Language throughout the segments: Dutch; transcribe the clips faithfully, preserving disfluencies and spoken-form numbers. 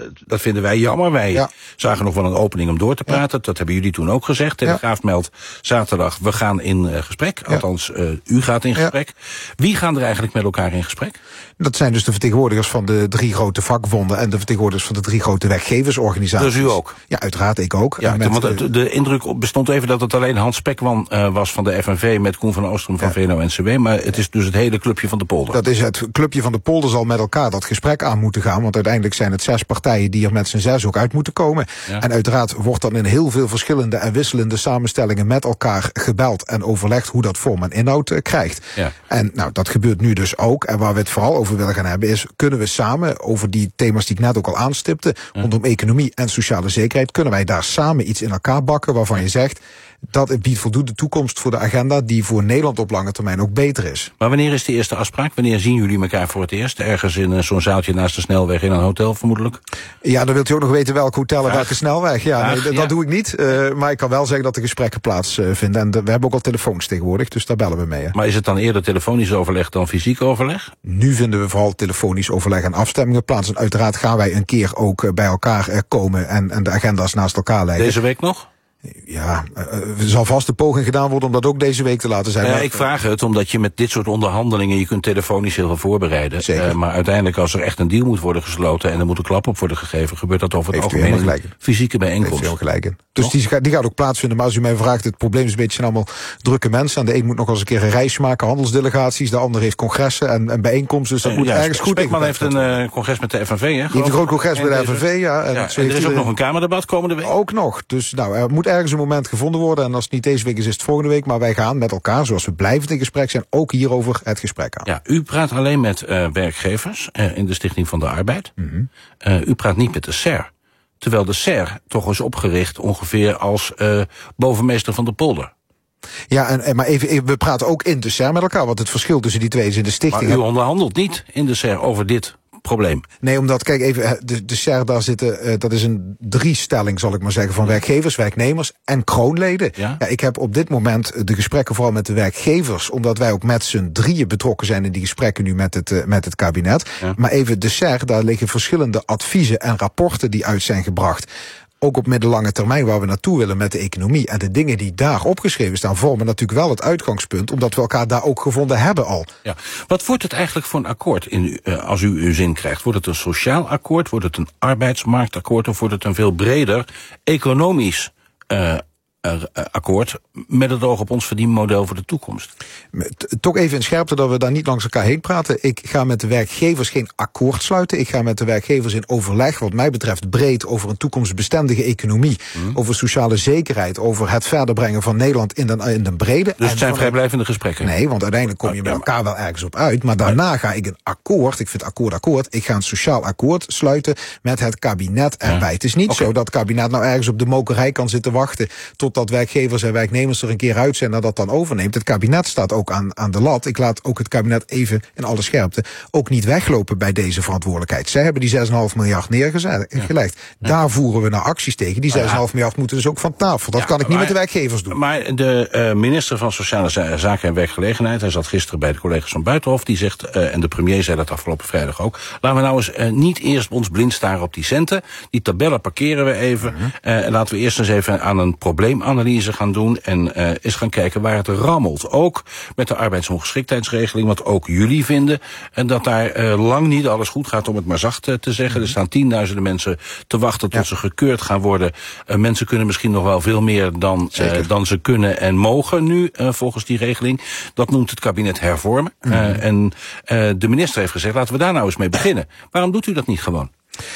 dat vinden wij jammer. Wij ja. zagen nog wel een opening om door te praten. Ja. Dat hebben jullie toen ook gezegd. Telegraaf ja. meldt zaterdag, we gaan in uh, gesprek. Ja. Althans, uh, u gaat in gesprek. Ja. Wie gaan er eigenlijk met elkaar in gesprek? Dat zijn dus de vertegenwoordigers van de drie grote vakbonden en de vertegenwoordigers van de drie grote werkgeversorganisaties. Dus u ook? Ja, uiteraard, ik ook. Ja, want de, de, de indruk bestond even dat het alleen Hans Spekman uh, was van de F N V met Koen van Oostrum van ja. V N O N C W. Maar het is dus het hele clubje van de polder. Dat is het clubje van de polder zal met elkaar dat gesprek aan moeten gaan. Want uiteindelijk zijn het zes partijen die er met z'n zes ook uit moeten komen. Ja. En uiteraard wordt dan in heel veel verschillende en wisselende samenstellingen met elkaar gebeld en overlegd hoe dat vorm en inhoud uh, krijgt. Ja. En nou, dat gebeurt nu dus ook. En waar we het vooral over willen gaan hebben is, kunnen we samen over die thema's die ik net ook al aanstipte, ja. rondom economie en sociale zekerheid, kunnen wij daar samen iets in elkaar bakken waarvan je zegt, dat biedt voldoende toekomst voor de agenda die voor Nederland op lange termijn ook beter is. Maar wanneer is de eerste afspraak? Wanneer zien jullie elkaar voor het eerst? Ergens in uh, zo'n zaaltje naast de snelweg in een hotel vermoedelijk? Ja, dan wilt u ook nog weten welk hotel en welke snelweg. Ja, Graag, nee, dat ja. doe ik niet. Uh, maar ik kan wel zeggen dat de gesprekken plaatsvinden. En de, we hebben ook al telefoons tegenwoordig, dus daar bellen we mee. Hè. Maar is het dan eerder telefonisch overleg dan fysiek overleg? Nu vinden we vooral telefonisch overleg en afstemmingen plaats. En uiteraard gaan wij een keer ook bij elkaar komen en, en de agenda's naast elkaar leggen. Deze week nog? Ja, er zal vast de poging gedaan worden om dat ook deze week te laten zijn. Ja, ik vraag het omdat je met dit soort onderhandelingen, je kunt telefonisch heel veel voorbereiden. Zeker. Uh, maar uiteindelijk als er echt een deal moet worden gesloten en er moet een klap op worden gegeven, gebeurt dat over het algemeen in fysieke bijeenkomst. Heeft u gelijk in. Dus die gaat, die gaat ook plaatsvinden. Maar als u mij vraagt, het probleem is een beetje allemaal drukke mensen. En de een moet nog eens een keer een reis maken, handelsdelegaties. De ander heeft congressen en, en bijeenkomsten. Dus dat uh, moet ja, ergens goed. Spekman heeft een uh, congres met de F N V, hè? Die heeft een groot congres met de F N V, ja. En, ja, en er is ook nog een Kamerdebat komende week. Ook nog. Dus nou, er moet ergens een moment gevonden worden. En als het niet deze week is, is het volgende week. Maar wij gaan met elkaar, zoals we blijvend in gesprek zijn, ook hierover het gesprek aan. Ja, u praat alleen met uh, werkgevers uh, in de Stichting van de Arbeid. Mm-hmm. Uh, u praat niet met de S E R. Terwijl de S E R toch is opgericht ongeveer als uh, bovenmeester van de polder. Ja, en, maar even, even, we praten ook in de S E R met elkaar. Want het verschil tussen die twee is in de stichting. Maar u onderhandelt niet in de S E R over dit probleem. Nee, omdat, kijk even, de, de S E R, daar zitten, uh, dat is een driestelling, zal ik maar zeggen, van werkgevers, werknemers en kroonleden. Ja? Ja, ik heb op dit moment de gesprekken vooral met de werkgevers, omdat wij ook met z'n drieën betrokken zijn in die gesprekken nu met het, uh, met het kabinet. Ja. Maar even de S E R, daar liggen verschillende adviezen en rapporten die uit zijn gebracht. Ook op middellange termijn waar we naartoe willen met de economie. En de dingen die daar opgeschreven staan vormen natuurlijk wel het uitgangspunt, omdat we elkaar daar ook gevonden hebben al. Ja. Wat wordt het eigenlijk voor een akkoord in, uh, als u uw zin krijgt? Wordt het een sociaal akkoord? Wordt het een arbeidsmarktakkoord? Of wordt het een veel breder economisch uh, Uh, akkoord met het oog op ons verdienmodel voor de toekomst? Toch even in scherpte dat we daar niet langs elkaar heen praten. Ik ga met de werkgevers geen akkoord sluiten. Ik ga met de werkgevers in overleg, wat mij betreft breed, over een toekomstbestendige economie, mm. over sociale zekerheid, over het verder brengen van Nederland in de, in de brede. Dus het zijn vrijblijvende gesprekken? Nee, want uiteindelijk kom je met elkaar wel ergens op uit. Maar daarna ga ik een akkoord, ik vind akkoord akkoord, ik ga een sociaal akkoord sluiten met het kabinet erbij. Ja. Het is niet okay. zo dat het kabinet nou ergens op de mokerij kan zitten wachten tot dat werkgevers en werknemers er een keer uit zijn en dat dan overneemt. Het kabinet staat ook aan, aan de lat. Ik laat ook het kabinet even in alle scherpte ook niet weglopen bij deze verantwoordelijkheid. Zij hebben die zes komma vijf miljard neergelegd. Ja. Daar ja. voeren we naar acties tegen. Die zes komma vijf ja. miljard moeten dus ook van tafel. Dat ja, kan ik niet maar, met de werkgevers doen. Maar de uh, minister van Sociale Zaken en Werkgelegenheid, hij zat gisteren bij de collega's van Buitenhof, die zegt, uh, en de premier zei dat afgelopen vrijdag ook, laten we nou eens uh, niet eerst ons blind staren op die centen. Die tabellen parkeren we even. Uh-huh. Uh, en laten we eerst eens even aan een probleemanalyse gaan doen en uh, eens gaan kijken waar het rammelt. Ook met de arbeidsongeschiktheidsregeling, wat ook jullie vinden. En dat daar uh, lang niet alles goed gaat, om het maar zacht uh, te zeggen. Mm-hmm. Er staan tienduizenden mensen te wachten tot ja. ze gekeurd gaan worden. Uh, mensen kunnen misschien nog wel veel meer dan, uh, dan ze kunnen en mogen nu, uh, volgens die regeling. Dat noemt het kabinet hervormen. Mm-hmm. Uh, en uh, de minister heeft gezegd, laten we daar nou eens mee beginnen. Waarom doet u dat niet gewoon?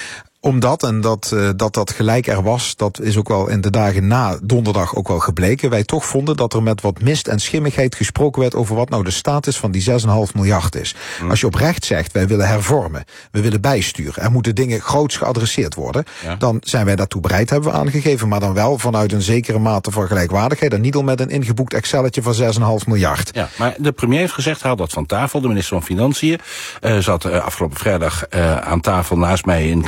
Omdat, en dat, uh, dat dat gelijk er was, dat is ook wel in de dagen na donderdag ook wel gebleken. Wij toch vonden dat er met wat mist en schimmigheid gesproken werd over wat nou de status van die zes komma vijf miljard is. Hmm. Als je oprecht zegt, wij willen hervormen, we willen bijsturen, er moeten dingen groots geadresseerd worden, ja. dan zijn wij daartoe bereid, hebben we aangegeven, maar dan wel vanuit een zekere mate van gelijkwaardigheid en niet al met een ingeboekt Excelletje van zes komma vijf miljard. Ja, maar de premier heeft gezegd, haal dat van tafel. De minister van Financiën uh, zat uh, afgelopen vrijdag uh, aan tafel naast mij in Café Kogelman.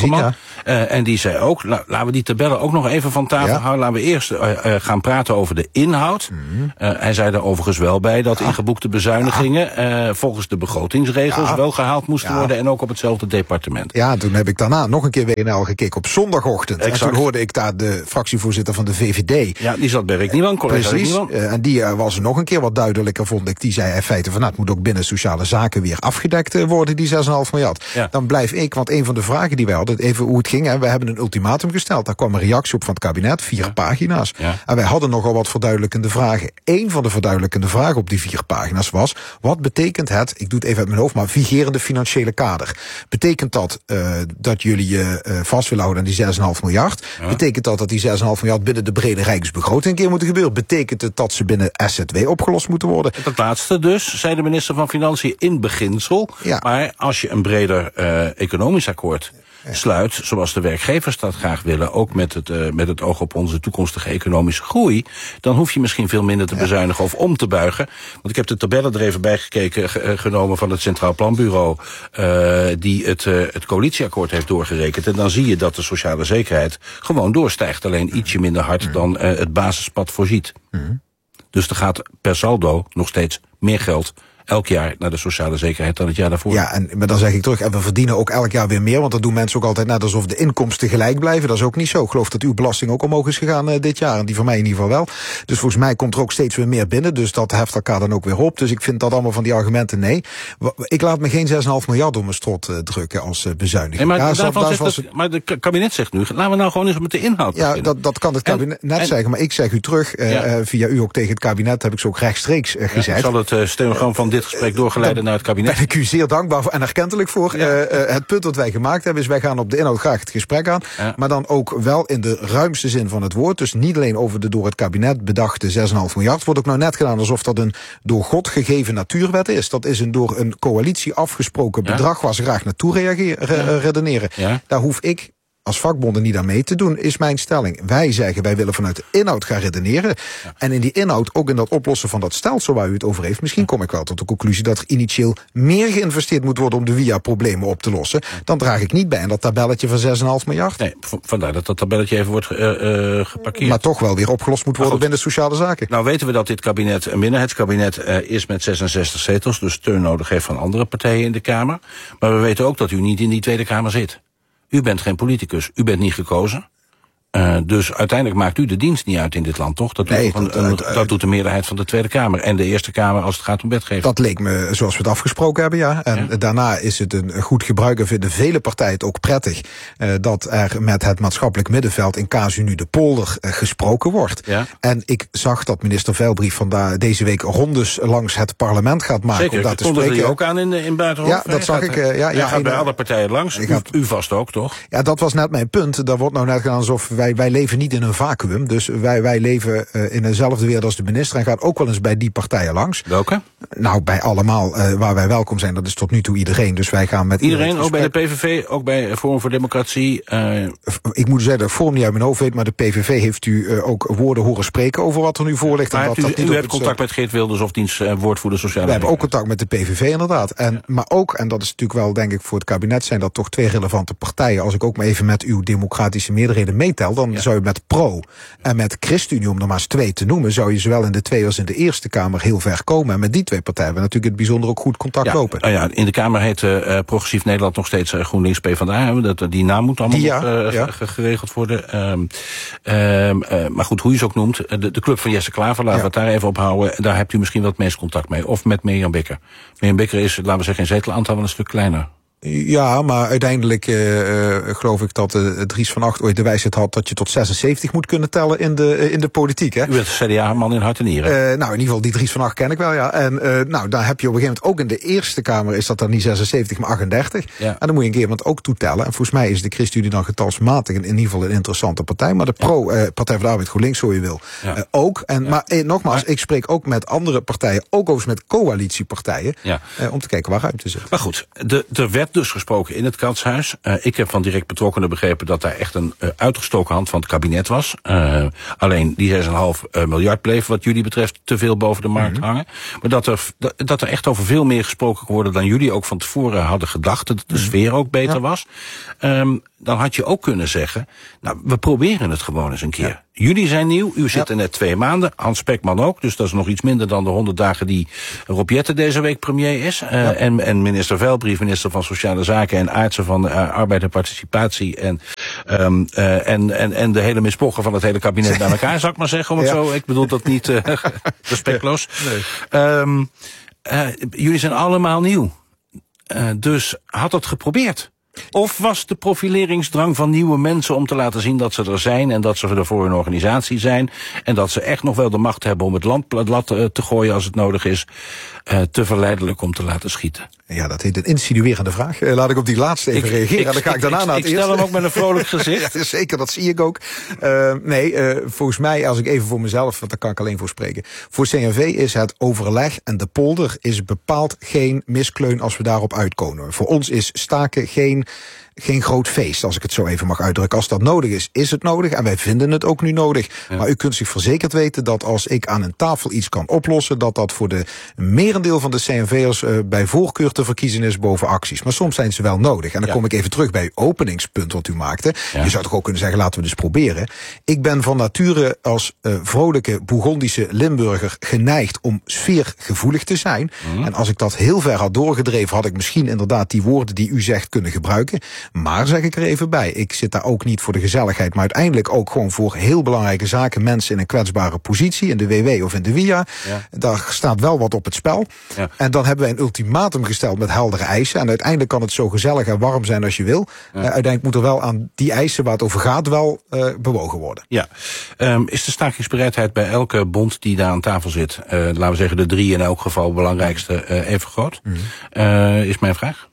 Bruggeman. Ja. Uh, en die zei ook, la, laten we die tabellen ook nog even van tafel ja. houden. Laten we eerst uh, uh, gaan praten over de inhoud. Mm-hmm. Uh, hij zei er overigens wel bij dat ja. ingeboekte bezuinigingen ja. uh, volgens de begrotingsregels ja. wel gehaald moesten ja. worden. En ook op hetzelfde departement. Ja, toen heb ik daarna nog een keer W N L gekeken op zondagochtend. Exact. En toen hoorde ik daar de fractievoorzitter van de V V D. Ja, die zat bij Rick Niemann, collega Rick Niemann. Uh, en die uh, was nog een keer wat duidelijker, vond ik. Die zei in feite van, nou, het moet ook binnen sociale zaken weer afgedekt uh, worden, die zes komma vijf miljard. Ja. Dan blijf ik, want een van de vragen die wij hadden, even hoe het ging, hè, we hebben een ultimatum gesteld. Daar kwam een reactie op van het kabinet, vier ja. pagina's. Ja. En wij hadden nogal wat verduidelijkende vragen. Eén van de verduidelijkende vragen op die vier pagina's was, wat betekent het, ik doe het even uit mijn hoofd, maar vigerende financiële kader? Betekent dat uh, dat jullie je uh, vast willen houden aan die zes komma vijf miljard? Ja. Betekent dat dat die zes komma vijf miljard binnen de brede rijksbegroting een keer moeten gebeuren? Betekent het dat ze binnen S Z W opgelost moeten worden? Dat laatste dus, zei de minister van Financiën in beginsel. Ja. Maar als je een breder uh, economisch akkoord sluit, zoals de werkgevers dat graag willen, ook met het, uh, met het oog op onze toekomstige economische groei, dan hoef je misschien veel minder te bezuinigen of om te buigen. Want ik heb de tabellen er even bij gekeken, g- genomen van het Centraal Planbureau, uh, die het, uh, het coalitieakkoord heeft doorgerekend. En dan zie je dat de sociale zekerheid gewoon doorstijgt, alleen ietsje minder hard dan uh, het basispad voorziet. Mm-hmm. Dus er gaat per saldo nog steeds meer geld elk jaar naar de sociale zekerheid dan het jaar daarvoor. Ja, en maar dan zeg ik terug, en we verdienen ook elk jaar weer meer, want dat doen mensen ook altijd net alsof de inkomsten gelijk blijven. Dat is ook niet zo. Ik geloof dat uw belasting ook omhoog is gegaan uh, dit jaar, en die van mij in ieder geval wel. Dus volgens mij komt er ook steeds weer meer binnen, dus dat heft elkaar dan ook weer op. Dus ik vind dat allemaal van die argumenten nee. Ik laat me geen zes komma vijf miljard door mijn strot uh, drukken als uh, bezuiniging. Nee, maar, ja, daarvan daar zegt was het, maar het kabinet zegt nu, laten we nou gewoon eens met de inhoud Ja, dat, dat kan het kabinet en, net en, zeggen, maar ik zeg u terug, uh, ja. uh, via u ook tegen het kabinet, heb ik zo ook rechtstreeks uh, gezegd. Ja, ik zal het uh, stenogram van dit gesprek doorgeleiden naar het kabinet. Daar ben ik u zeer dankbaar voor en erkentelijk voor. Ja. Uh, uh, het punt dat wij gemaakt hebben is, wij gaan op de inhoud graag het gesprek aan. Ja. Maar dan ook wel in de ruimste zin van het woord. Dus niet alleen over de door het kabinet bedachte zes komma vijf miljard. Wordt ook nou net gedaan alsof dat een door God gegeven natuurwet is. Dat is een door een coalitie afgesproken ja. bedrag waar ze graag naartoe reageren, re- ja. redeneren. Ja. Daar hoef ik als vakbonden niet aan mee te doen, is mijn stelling. Wij zeggen, wij willen vanuit de inhoud gaan redeneren. Ja. En in die inhoud, ook in dat oplossen van dat stelsel waar u het over heeft, misschien kom ik wel tot de conclusie dat er initieel meer geïnvesteerd moet worden om de W I A-problemen op te lossen. Dan draag ik niet bij aan dat tabelletje van zes komma vijf miljard. Nee, vandaar dat dat tabelletje even wordt uh, uh, geparkeerd. Maar toch wel weer opgelost moet worden binnen sociale zaken. Nou weten we dat dit kabinet een minderheidskabinet uh, is met zesenzestig zetels, dus steun nodig heeft van andere partijen in de Kamer. Maar we weten ook dat u niet in die Tweede Kamer zit. U bent geen politicus, u bent niet gekozen. Uh, dus uiteindelijk maakt u de dienst niet uit in dit land, toch? Dat, nee, doet, dat, een, uh, dat doet de meerderheid van de Tweede Kamer en de Eerste Kamer als het gaat om wetgeving. Dat leek me zoals we het afgesproken hebben, ja. En ja. daarna is het een goed gebruik en vinden vele partijen het ook prettig uh, dat er met het maatschappelijk middenveld in casu nu de polder uh, gesproken wordt. Ja. En ik zag dat minister Veilbrief vandaag deze week rondes langs het parlement gaat maken. Zeker, om daar dat te spreken. Zeker, ook aan in, in Buitenhof. Ja, dat zag gaat, ik. Uh, ja, ja, ja, gaat bij alle partijen langs. U, gaat, u vast ook, toch? Ja, dat was net mijn punt. Daar wordt nou net gedaan alsof wij, wij leven niet in een vacuüm. Dus wij, wij leven uh, in dezelfde wereld als de minister en gaat ook wel eens bij die partijen langs. Welke? Nou, bij allemaal uh, waar wij welkom zijn. Dat is tot nu toe iedereen. Dus wij gaan met iedereen, ook bij de P V V, ook bij Forum voor Democratie. Uh... Ik moet zeggen dat Forum niet uit mijn hoofd weet, maar de P V V heeft u uh, ook woorden horen spreken over wat er nu voor ligt. Maar en wat u, dat niet u hebt contact met Geert Wilders of diens uh, woordvoerder sociale. We hebben ook contact met de P V V inderdaad. En, ja. Maar ook, en dat is natuurlijk wel denk ik voor het kabinet, zijn dat toch twee relevante partijen. Als ik ook maar even met uw democratische meerderheden meetel, dan ja. zou je met Pro en met ChristenUnie, om er maar eens twee te noemen, zou je zowel in de Tweede als in de Eerste Kamer heel ver komen. En met die twee partijen hebben we natuurlijk het bijzonder ook goed contact ja, lopen. Uh, ja, in de Kamer heet uh, Progressief Nederland nog steeds uh, GroenLinks PvdA. Dat, die naam moet allemaal die, ja, nog, uh, ja. g- geregeld worden. Um, um, uh, maar goed, hoe je ze ook noemt, de, de club van Jesse Klaver, laten ja. we het daar even op houden. Daar hebt u misschien wel het meest contact mee. Of met Mirjam Bikker. Mirjam Bikker is, laten we zeggen, in zetelaantal wel een stuk kleiner. Ja, maar uiteindelijk uh, uh, geloof ik dat uh, Dries van Acht ooit de wijsheid had dat je tot zesenzeventig moet kunnen tellen in de, uh, in de politiek. Hè? U bent C D A-man in hart en nieren. Uh, nou, in ieder geval die Dries van Acht ken ik wel, ja. En uh, nou, daar heb je op een gegeven moment ook in de Eerste Kamer is dat dan niet zesenzeventig, maar achtendertig. Ja. En dan moet je een keer iemand ook toetellen. En volgens mij is de ChristenUnie dan getalsmatig in ieder geval een interessante partij. Maar de Pro, uh, Partij van de Arbeid, GroenLinks, zo je wil, ja. uh, ook. En, ja. Maar eh, nogmaals, maar, ik spreek ook met andere partijen, ook overigens met coalitiepartijen, ja. uh, om te kijken waar ruimte zit. Maar goed, de, er werd dus gesproken in het Katshuis. Uh, ik heb van direct betrokkenen begrepen dat daar echt een uh, uitgestoken hand van het kabinet was. Uh, alleen die zes komma vijf uh, miljard bleef wat jullie betreft te veel boven de markt mm-hmm. hangen. Maar dat er, dat er echt over veel meer gesproken kon worden dan jullie ook van tevoren hadden gedacht. Dat de mm-hmm. sfeer ook beter ja. was. Um, dan had je ook kunnen zeggen, nou, we proberen het gewoon eens een keer. Ja. Jullie zijn nieuw, u zit er net twee maanden, Hans Spekman ook, dus dat is nog iets minder dan de honderd dagen die Rob Jetten deze week premier is. Uh, ja. en, en minister Velbrief, minister van Sociale Zaken, en Aartsen van uh, Arbeid en Participatie, en, um, uh, en, en, en de hele mispochen van het hele kabinet bij elkaar, zou ik maar zeggen, om het ja. zo, ik bedoel dat niet uh, respectloos. Nee. Um, uh, jullie zijn allemaal nieuw. Uh, dus had het geprobeerd? Of was de profileringsdrang van nieuwe mensen om te laten zien dat ze er zijn en dat ze er voor hun organisatie zijn en dat ze echt nog wel de macht hebben om het land lat te gooien als het nodig is, uh, te verleidelijk om te laten schieten? Ja, dat heet een insinuerende vraag. Uh, laat ik op die laatste even ik, reageren. Ik, dan ga ik, ik daarna ik, naar het ik stel hem ook met een vrolijk gezicht. Ja, zeker, dat zie ik ook. Uh, nee, uh, volgens mij, als ik even voor mezelf, want daar kan ik alleen voor spreken. Voor C N V is het overleg en de polder is bepaald geen miskleun als we daarop uitkomen. Voor ons is staken geen... geen groot feest, als ik het zo even mag uitdrukken. Als dat nodig is, is het nodig. En wij vinden het ook nu nodig. Ja. Maar u kunt zich verzekerd weten dat als ik aan een tafel iets kan oplossen, dat dat voor de merendeel van de C N V'ers uh, bij voorkeur te verkiezen is boven acties. Maar soms zijn ze wel nodig. En dan ja. kom ik even terug bij uw openingspunt wat u maakte. Ja. Je zou toch ook kunnen zeggen, laten we dus proberen. Ik ben van nature als uh, vrolijke Bourgondische Limburger geneigd om sfeergevoelig te zijn. Mm. En als ik dat heel ver had doorgedreven, had ik misschien inderdaad die woorden die u zegt kunnen gebruiken. Maar, zeg ik er even bij, ik zit daar ook niet voor de gezelligheid, maar uiteindelijk ook gewoon voor heel belangrijke zaken, mensen in een kwetsbare positie, in de W W of in de W I A. Ja. Daar staat wel wat op het spel. Ja. En dan hebben wij een ultimatum gesteld met heldere eisen. En uiteindelijk kan het zo gezellig en warm zijn als je wil. Ja. Uh, uiteindelijk moet er wel aan die eisen waar het over gaat wel uh, bewogen worden. Ja. Um, is de stakingsbereidheid bij elke bond die daar aan tafel zit, uh, laten we zeggen de drie in elk geval belangrijkste, uh, even groot? Mm. Uh, is mijn vraag.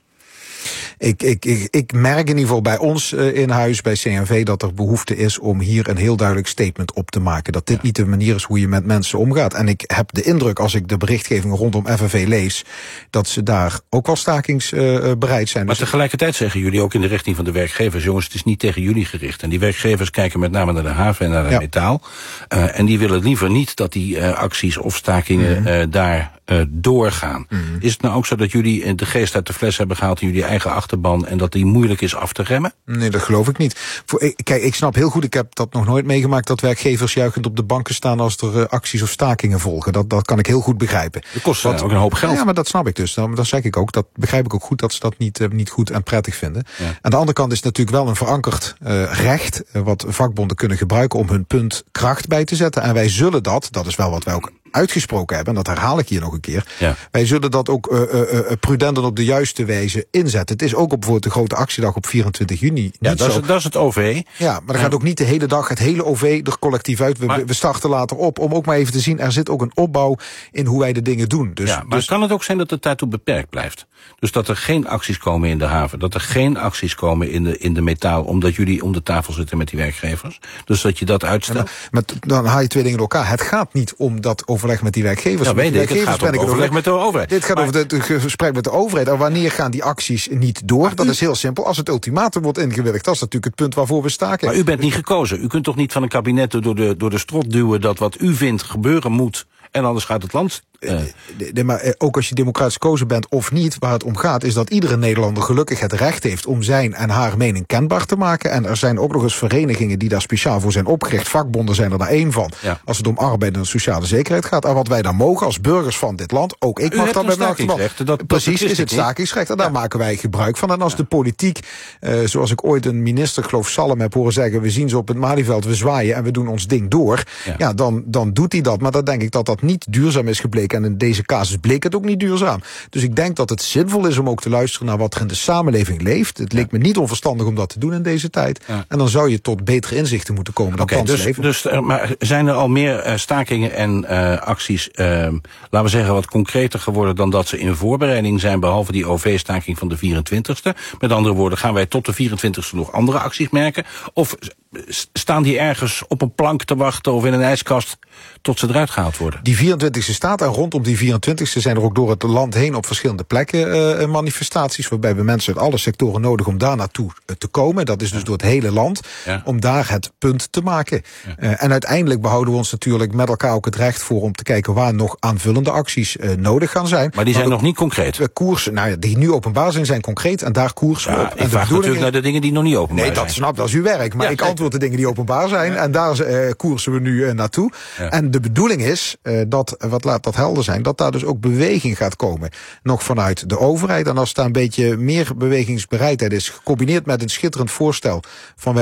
Ik, ik, ik, ik merk in ieder geval bij ons uh, in huis, bij C N V, dat er behoefte is om hier een heel duidelijk statement op te maken. Dat dit ja. niet de manier is hoe je met mensen omgaat. En ik heb de indruk, als ik de berichtgeving rondom F N V lees, dat ze daar ook wel stakingsbereid uh, zijn. Maar dus tegelijkertijd zeggen jullie ook in de richting van de werkgevers, jongens, het is niet tegen jullie gericht. En die werkgevers kijken met name naar de haven en naar de ja. metaal. Uh, en die willen liever niet dat die uh, acties of stakingen mm-hmm. uh, daar uh, doorgaan. Mm-hmm. Is het nou ook zo dat jullie de geest uit de fles hebben gehaald in jullie eigen achterban en dat die moeilijk is af te remmen? Nee, dat geloof ik niet. Voor, kijk, ik snap heel goed, ik heb dat nog nooit meegemaakt, dat werkgevers juichend op de banken staan als er uh, acties of stakingen volgen. Dat, dat kan ik heel goed begrijpen. Dat kost Wat, ook een hoop geld. Ja, maar dat snap ik dus. Dan, dan zeg ik ook, dat begrijp ik ook goed, dat ze dat niet, uh, niet goed en prettig vinden. Ja. Aan de andere kant is het natuurlijk wel een verankerd uh, recht, uh, wat vakbonden kunnen gebruiken om hun punt kracht bij te zetten. En wij zullen dat, dat is wel wat wij ook uitgesproken hebben, en dat herhaal ik hier nog een keer. Ja. Wij zullen dat ook uh, uh, uh, prudent en op de juiste wijze inzetten. Het is ook op bijvoorbeeld de grote actiedag op vierentwintig juni. Ja, niet dat, zo. Is, dat is het O V. Ja, maar er gaat ook niet de hele dag het hele O V er collectief uit. We, maar, we starten later op, om ook maar even te zien, er zit ook een opbouw in hoe wij de dingen doen. Dus, ja, maar dus, kan het ook zijn dat de tijd toe beperkt blijft? Dus dat er geen acties komen in de haven, dat er geen acties komen in de, in de metaal, omdat jullie om de tafel zitten met die werkgevers. Dus dat je dat uitstelt. Ja, maar, maar dan haal je twee dingen door elkaar. Het gaat niet om dat overleg met die werkgevers. Ja, weet ik, het gaat om overleg over, met de overheid. Dit gaat maar, over het gesprek met de overheid. En wanneer gaan die acties niet door? Dat u, is heel simpel. Als het ultimatum wordt ingewilligd, dat is natuurlijk het punt waarvoor we staken. Maar u bent niet gekozen. U kunt toch niet van een kabinet door de, door de strot duwen dat wat u vindt gebeuren moet, en anders gaat het land. Uh. Nee, maar ook als je democratisch gekozen bent of niet, waar het om gaat is dat iedere Nederlander gelukkig het recht heeft om zijn en haar mening kenbaar te maken. En er zijn ook nog eens verenigingen die daar speciaal voor zijn opgericht. Vakbonden zijn er daar één van. Ja. Als het om arbeid en sociale zekerheid gaat. En wat wij dan mogen als burgers van dit land, ook ik U mag dat bij mijn achterban. Dat, Precies, dat is het stakingsrecht. En daar ja. maken wij gebruik van. En als ja. de politiek, uh, zoals ik ooit een minister, geloof Salem, heb horen zeggen, we zien ze op het Malieveld, we zwaaien en we doen ons ding door. Ja, ja dan, dan doet hij dat. Maar dan denk ik dat dat niet duurzaam is gebleken. En in deze casus bleek het ook niet duurzaam. Dus ik denk dat het zinvol is om ook te luisteren naar wat er in de samenleving leeft. Het leek me niet onverstandig om dat te doen in deze tijd. Ja. En dan zou je tot betere inzichten moeten komen dan okay, thans dus, leven. Dus, maar zijn er al meer uh, stakingen en uh, acties, uh, laten we zeggen, wat concreter geworden dan dat ze in voorbereiding zijn, behalve die O V-staking van de vierentwintigste? Met andere woorden, gaan wij tot de vierentwintigste nog andere acties merken? Of staan die ergens op een plank te wachten of in een ijskast tot ze eruit gehaald worden? Die vierentwintigste staat en rondom die vierentwintigste zijn er ook door het land heen op verschillende plekken uh, manifestaties, waarbij we mensen uit alle sectoren nodig om daar naartoe uh, te komen. Dat is dus ja. door het hele land, ja. om daar het punt te maken. Ja. Uh, en uiteindelijk behouden we ons natuurlijk met elkaar ook het recht voor om te kijken waar nog aanvullende acties uh, nodig gaan zijn. Maar die zijn maar nog niet concreet? We koersen, nou ja, die nu openbaar zijn, zijn concreet en daar koersen we ja, op. Ik en vraag natuurlijk is, naar de dingen die nog niet openbaar nee, zijn. Nee, dat snap, dat is uw werk. Maar ja, ik kijk. antwoord de dingen die openbaar zijn ja. en daar uh, koersen we nu uh, naartoe. Ja. En de bedoeling is, uh, dat, wat laat dat helder zijn, dat daar dus ook beweging gaat komen. Nog vanuit de overheid. En als daar een beetje meer bewegingsbereidheid is, gecombineerd met een schitterend voorstel van